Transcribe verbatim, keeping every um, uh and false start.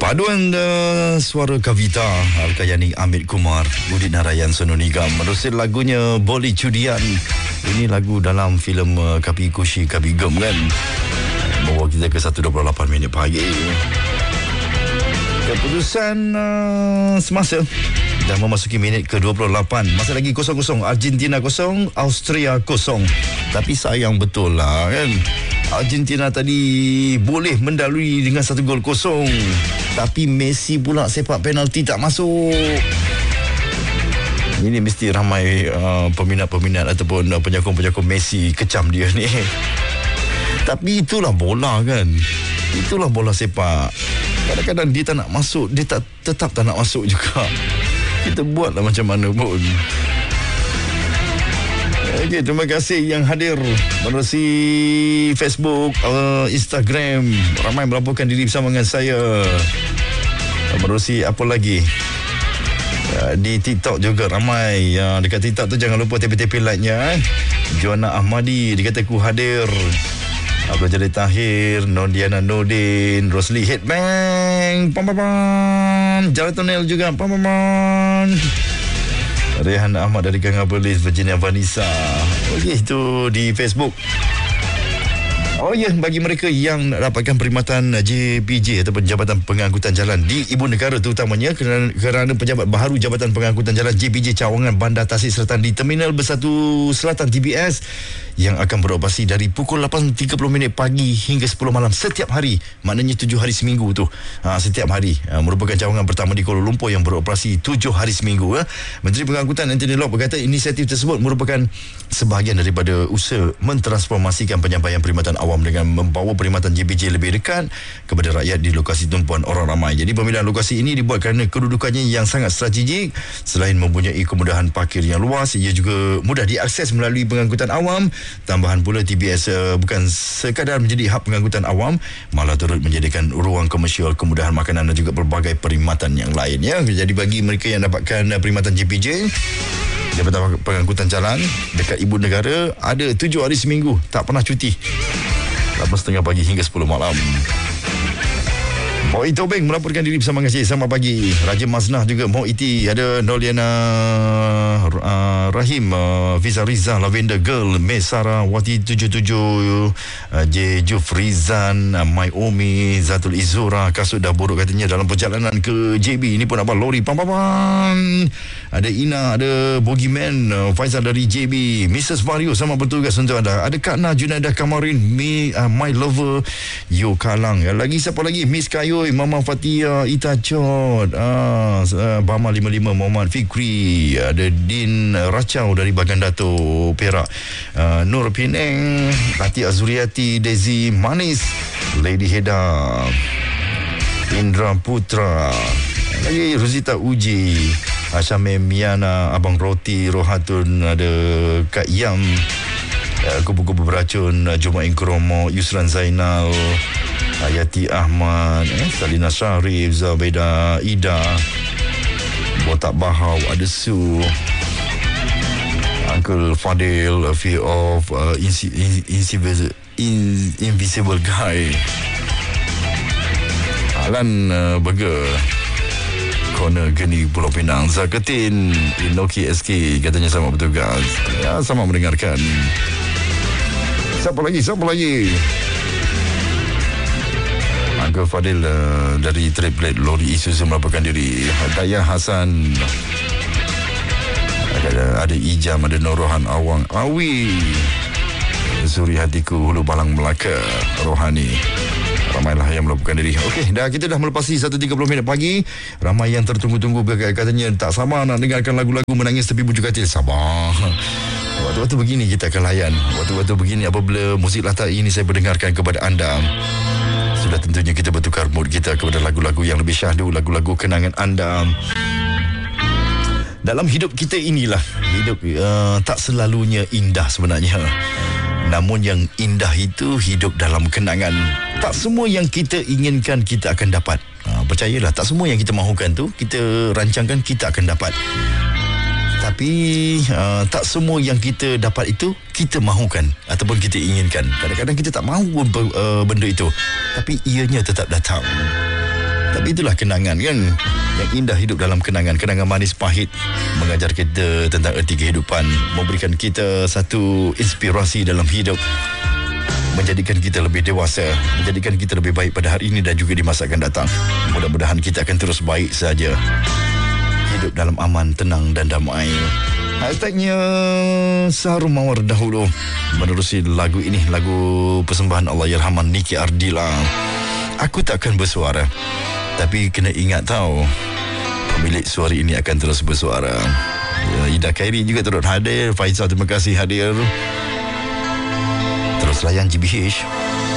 Paduan uh, suara Kavita, Alkayani, Amit Kumar, Budi Narayan, Sononigam menerusi lagunya Boleh Cudian. Ini lagu dalam filem uh, Kapi Kushi Kapi Gem kan, bawa kita ke satu dua puluh lapan minit pagi. Keputusan uh, semasa dah memasuki minit ke dua puluh lapan. Masih lagi kosong kosong, Argentina kosong, Austria kosong. Tapi sayang betul lah kan, Argentina tadi boleh mendalui dengan satu gol kosong, tapi Messi pula sepak penalti tak masuk. Ini mesti ramai uh, peminat-peminat ataupun uh, penyokong-penyokong Messi kecam dia ni. Tapi itulah bola kan, itulah bola sepak. Kadang-kadang dia tak nak masuk, dia tak, tetap tak nak masuk juga. Kita buatlah macam mana pun. Okey, terima kasih yang hadir menerusi Facebook, uh, Instagram. Ramai melaporkan diri bersama dengan saya. Menerusi apa lagi? Uh, di TikTok juga ramai. Uh, dekat TikTok tu jangan lupa tepi-tepi like-nya. Eh. Joanna Ahmadi, dia kata ku hadir. Abdul Jalil Tahir, Nodiana Nordin, Rosli Headbang, pam pam pam. Jalan Tonel juga, pam pam pam. Rehan Ahmad dari Gang Abelis, Virginia Vanessa. Okey, itu di Facebook. Oh ya, yeah, bagi mereka yang dapatkan perkhidmatan J P J ataupun Jabatan Pengangkutan Jalan di Ibu Negara terutamanya, kerana, kerana pejabat baharu Jabatan Pengangkutan Jalan J P J Cawangan Bandar Tasik Selatan di Terminal Bersatu Selatan T B S yang akan beroperasi dari pukul lapan tiga puluh minit pagi hingga sepuluh malam setiap hari. Maknanya tujuh hari seminggu tu. Ha, setiap hari. Ha, merupakan cawangan pertama di Kuala Lumpur yang beroperasi tujuh hari seminggu. Ha. Menteri Pengangkutan Anthony Loke berkata inisiatif tersebut merupakan sebahagian daripada usaha mentransformasikan penyampaian perkhidmatan awam dengan membawa perkhidmatan J P J lebih dekat kepada rakyat di lokasi tumpuan orang ramai. Jadi pemilihan lokasi ini dibuat kerana kedudukannya yang sangat strategik. Selain mempunyai kemudahan parkir yang luas, ia juga mudah diakses melalui pengangkutan awam. Tambahan pula T B S uh, bukan sekadar menjadi hub pengangkutan awam, malah turut menjadikan ruang komersial, kemudahan makanan dan juga pelbagai perkhidmatan yang lain ya. Jadi bagi mereka yang dapatkan uh, perkhidmatan J P J Jabatan Pengangkutan Jalan dekat Ibu Negara, ada tujuh hari seminggu, tak pernah cuti, lapan setengah pagi hingga sepuluh malam. Mo Itobeng melaporkan diri bersama dengan saya. Selamat pagi. Raja Maznah juga, Mo Iti, ada Noliana uh, Rahim, uh, Fiza Riza, Lavender Girl, May Sarah, Wati tujuh tujuh, uh, J. Juf Rizan, uh, Mai Omi, Zatul Izura. Kasut dah buruk katanya dalam perjalanan ke J B. Ini pun apa, lori pam pam pam. Ada Ina, ada Boogeyman, uh, Faizal dari J B, Missus Mario sama bertugas untuk anda. Ada Kak Na, Junaidah Kamarin, Me, uh, My Lover, Yo Kalang. Lagi siapa lagi? Miss Kayo, Mama Fatia, Ita Chod, ah, uh, Bama lima puluh lima, Muhammad Fikri, ada Din Racau dari Bagan Dato Perak, uh, Nur Penang, Hati Azuriati, Daisy Manis, Lady Heda, Indra Putra, lagi Rosita Uji, Syamim Miana, Abang Roti, Rohatun, ada Kak Yam, uh, Kubu-Kubu Beracun, Jumain Kromo, Yusran Zainal, Hayati Ahmad, eh, Salina Syarif, Zabeda Ida, Botak Bahau, ada Su, Uncle Fadil, A Fear of uh, insi, in, Invisible in, Invisible Guy, Alan uh, Burger, Corner Geni Pulau Pinang, Zaketin, Inoki S K, katanya sama bertugas. Ya, sama mendengarkan. Siapa lagi? Siapa lagi? Uncle Fadil uh, dari Triplet Lori Isuzu melaporkan diri. Dayah Hasan, ada, ada Ijam, ada Norohan Awang Awi, Suri Hatiku, Hulu Balang Melaka, Rohani. Ramailah yang melaporkan diri. Okey, dah kita dah melepasi satu tiga puluh minit pagi. Ramai yang tertunggu-tunggu, katanya tak sabar nak dengarkan lagu-lagu menangis tepi bujuk katil. Sabar. Waktu-waktu begini kita akan layan. Waktu-waktu begini apabila musik latar ini saya mendengarkan kepada anda, sudah tentunya kita bertukar mood kita kepada lagu-lagu yang lebih syahdu, lagu-lagu kenangan anda. Dalam hidup kita inilah, hidup uh, tak selalunya indah sebenarnya. Namun yang indah itu hidup dalam kenangan. Tak semua yang kita inginkan kita akan dapat. Uh, percayalah, tak semua yang kita mahukan tu kita rancangkan kita akan dapat. Tapi uh, tak semua yang kita dapat itu kita mahukan ataupun kita inginkan. Kadang-kadang kita tak mahu uh, benda itu, tapi ianya tetap datang. Tapi itulah kenangan kan. Yang indah hidup dalam kenangan. Kenangan manis pahit mengajar kita tentang erti kehidupan, memberikan kita satu inspirasi dalam hidup, menjadikan kita lebih dewasa, menjadikan kita lebih baik pada hari ini dan juga di masa akan datang. Mudah-mudahan kita akan terus baik saja, hidup dalam aman, tenang dan damai. Hashtagnya Saharum Mawar dahulu menerusi lagu ini, lagu persembahan Allahyarhamah Niki Ardila, Aku Takkan Bersuara. Tapi kena ingat tahu, pemilik suara ini akan terus bersuara. ya, Ida Khairi juga turut hadir. Faizal terima kasih hadir. Terus layan G B H.